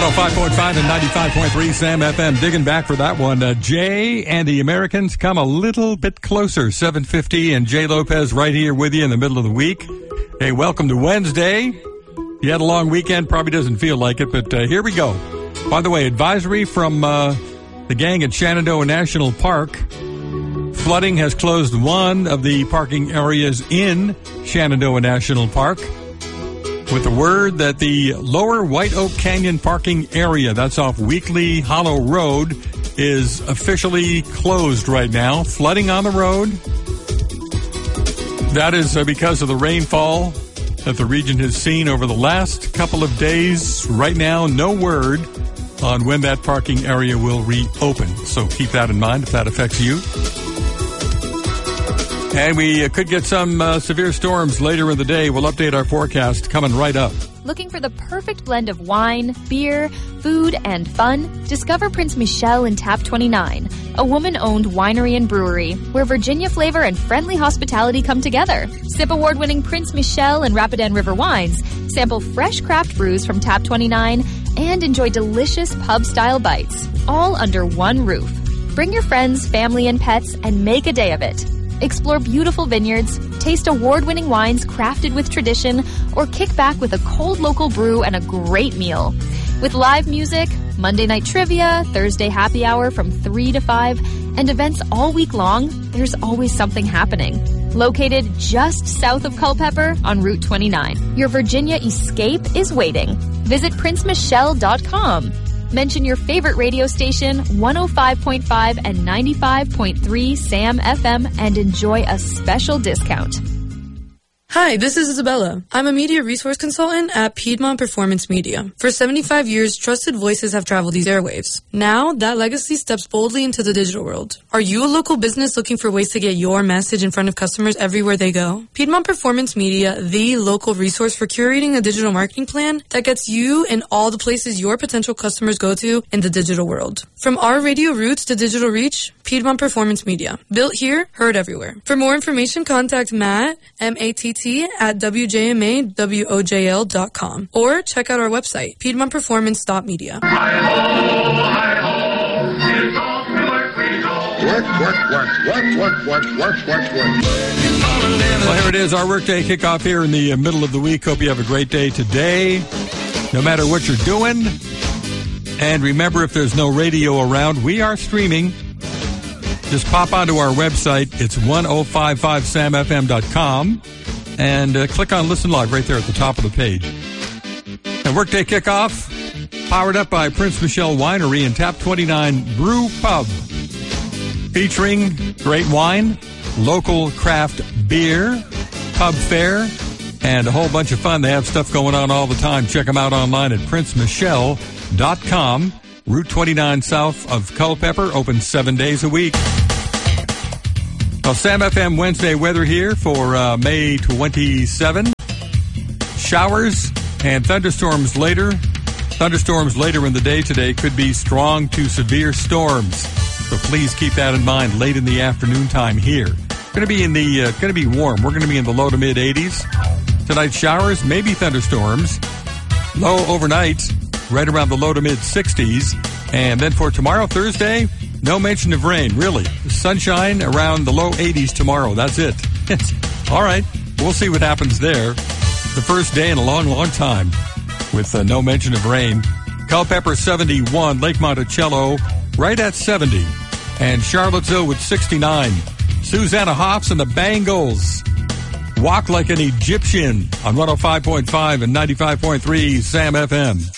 105.5 and 95.3 Sam FM. Digging back for that one. Jay and the Americans come a little bit closer. 7:50 and Jay Lopez right here with you in the middle of the week. Hey, welcome to Wednesday. You had a long weekend. Probably doesn't feel like it, but here we go. By the way, advisory from the gang at Shenandoah National Park. Flooding has closed one of the parking areas in Shenandoah National Park, with the word that the lower White Oak Canyon parking area, that's off Weekly Hollow Road, is officially closed right now. Flooding on the road. That is because of the rainfall that the region has seen over the last couple of days. Right now, no word on when that parking area will reopen. So keep that in mind if that affects you. And we could get some severe storms later in the day. We'll update our forecast coming right up. Looking for the perfect blend of wine, beer, food, and fun? Discover Prince Michelle in Tap 29, a woman-owned winery and brewery where Virginia flavor and friendly hospitality come together. Sip award-winning Prince Michelle and Rapidan River wines, sample fresh craft brews from Tap 29, and enjoy delicious pub-style bites, all under one roof. Bring your friends, family, and pets and make a day of it. Explore beautiful vineyards, taste award-winning wines crafted with tradition, or kick back with a cold local brew and a great meal. With live music, Monday night trivia, Thursday happy hour from 3 to 5, and events all week long, there's always something happening. Located just south of Culpeper on Route 29, your Virginia escape is waiting. Visit princemichelle.com. Mention your favorite radio station, 105.5 and 95.3 Sam FM, and enjoy a special discount. Hi, this is Isabella. I'm a media resource consultant at Piedmont Performance Media. For 75 years, trusted voices have traveled these airwaves. Now, that legacy steps boldly into the digital world. Are you a local business looking for ways to get your message in front of customers everywhere they go? Piedmont Performance Media, the local resource for curating a digital marketing plan that gets you in all the places your potential customers go to in the digital world. From our radio roots to digital reach, Piedmont Performance Media. Built here, heard everywhere. For more information, contact Matt, M-A-T-T, at WJMAWOJL.com or check out our website, PiedmontPerformance.media. Well, here it is, our workday kickoff here in the middle of the week. Hope you have a great day today, no matter what you're doing. And remember, if there's no radio around, we are streaming. Just pop onto our website. It's 1055samfm.com. And click on Listen Live right there at the top of the page. And Workday Kickoff, powered up by Prince Michelle Winery and Tap 29 Brew Pub. Featuring great wine, local craft beer, pub fare, and a whole bunch of fun. They have stuff going on all the time. Check them out online at princemichelle.com. Route 29 south of Culpeper, open 7 days a week. Well, Sam FM Wednesday weather here for May 27. Showers and thunderstorms later. Thunderstorms later in the day today could be strong to severe storms. So please keep that in mind late in the afternoon time here. Going to be warm. We're going to be in the low to mid 80s. Tonight showers, maybe thunderstorms. Low overnight, right around the low to mid 60s. And then for tomorrow, Thursday, no mention of rain, really. Sunshine around the low 80s tomorrow. That's it. All right. We'll see what happens there. The first day in a long, long time with no mention of rain. Culpeper 71, Lake Monticello right at 70. And Charlottesville with 69. Susanna Hoffs and the Bangles walk like an Egyptian on 105.5 and 95.3 Sam FM.